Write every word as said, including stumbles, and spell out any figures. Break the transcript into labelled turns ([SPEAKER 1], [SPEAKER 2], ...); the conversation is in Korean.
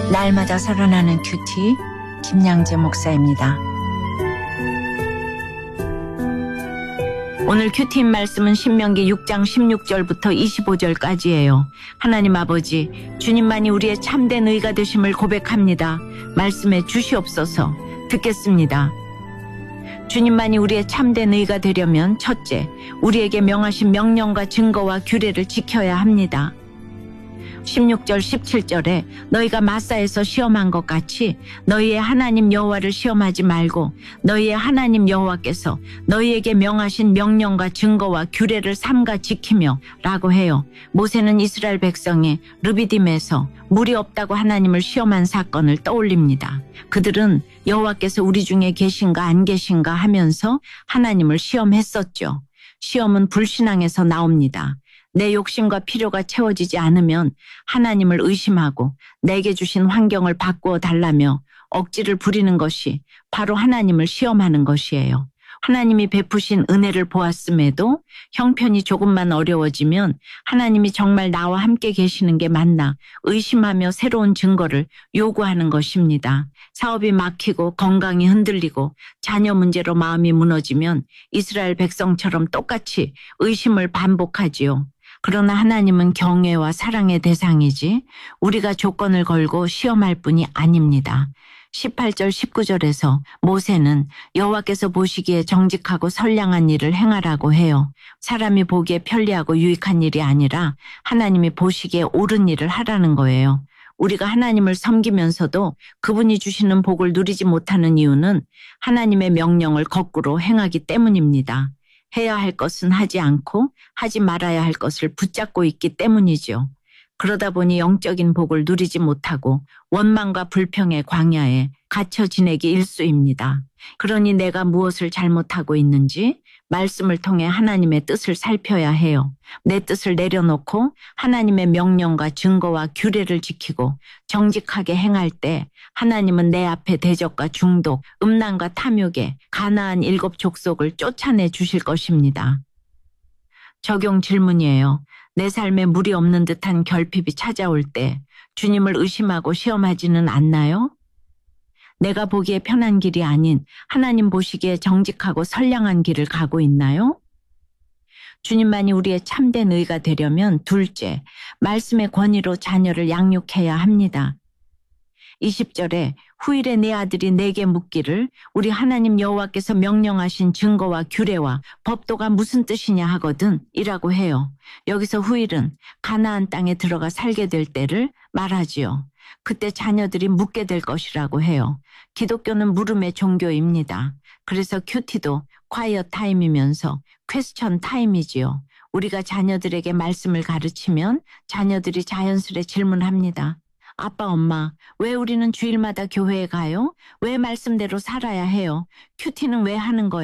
[SPEAKER 1] 날마다 살아나는 큐티 김양재 목사입니다. 오늘 큐티인 말씀은 신명기 육 장 십육 절부터 이십오 절까지예요. 하나님 아버지, 주님만이 우리의 참된 의가 되심을 고백합니다. 말씀에 주시옵소서. 듣겠습니다. 주님만이 우리의 참된 의가 되려면 첫째, 우리에게 명하신 명령과 증거와 규례를 지켜야 합니다. 십육 절 십칠 절에 너희가 마사에서 시험한 것 같이 너희의 하나님 여호와를 시험하지 말고 너희의 하나님 여호와께서 너희에게 명하신 명령과 증거와 규례를 삼가 지키며 라고 해요. 모세는 이스라엘 백성이 르비딤에서 물이 없다고 하나님을 시험한 사건을 떠올립니다. 그들은 여호와께서 우리 중에 계신가 안 계신가 하면서 하나님을 시험했었죠. 시험은 불신앙에서 나옵니다. 내 욕심과 필요가 채워지지 않으면 하나님을 의심하고 내게 주신 환경을 바꾸어 달라며 억지를 부리는 것이 바로 하나님을 시험하는 것이에요. 하나님이 베푸신 은혜를 보았음에도 형편이 조금만 어려워지면 하나님이 정말 나와 함께 계시는 게 맞나 의심하며 새로운 증거를 요구하는 것입니다. 사업이 막히고 건강이 흔들리고 자녀 문제로 마음이 무너지면 이스라엘 백성처럼 똑같이 의심을 반복하지요. 그러나 하나님은 경외와 사랑의 대상이지 우리가 조건을 걸고 시험할 뿐이 아닙니다. 십팔 절 십구 절에서 모세는 여호와께서 보시기에 정직하고 선량한 일을 행하라고 해요. 사람이 보기에 편리하고 유익한 일이 아니라 하나님이 보시기에 옳은 일을 하라는 거예요. 우리가 하나님을 섬기면서도 그분이 주시는 복을 누리지 못하는 이유는 하나님의 명령을 거꾸로 행하기 때문입니다. 해야 할 것은 하지 않고 하지 말아야 할 것을 붙잡고 있기 때문이죠. 그러다 보니 영적인 복을 누리지 못하고 원망과 불평의 광야에 갇혀 지내기 일쑤입니다. 그러니 내가 무엇을 잘못하고 있는지 말씀을 통해 하나님의 뜻을 살펴야 해요. 내 뜻을 내려놓고 하나님의 명령과 증거와 규례를 지키고 정직하게 행할 때 하나님은 내 앞에 대적과 중독, 음란과 탐욕에 가나안 일곱 족속을 쫓아내 주실 것입니다. 적용 질문이에요. 내 삶에 물이 없는 듯한 결핍이 찾아올 때 주님을 의심하고 시험하지는 않나요? 내가 보기에 편한 길이 아닌 하나님 보시기에 정직하고 선량한 길을 가고 있나요? 주님만이 우리의 참된 의가 되려면 둘째, 말씀의 권위로 자녀를 양육해야 합니다. 이십 절에 후일에 내 아들이 내게 묻기를 우리 하나님 여호와께서 명령하신 증거와 규례와 법도가 무슨 뜻이냐 하거든 이라고 해요. 여기서 후일은 가나안 땅에 들어가 살게 될 때를 말하지요. 그때 자녀들이 묻게 될 것이라고 해요. 기독교는 물음의 종교입니다. 그래서 큐티도 콰이어 타임이면서 퀘스천 타임이지요. 우리가 자녀들에게 말씀을 가르치면 자녀들이 자연스레 질문합니다. 아빠, 엄마, 왜 우리는 주일마다 교회에 가요? 왜 말씀대로 살아야 해요? 큐티는 왜 하는 거예요?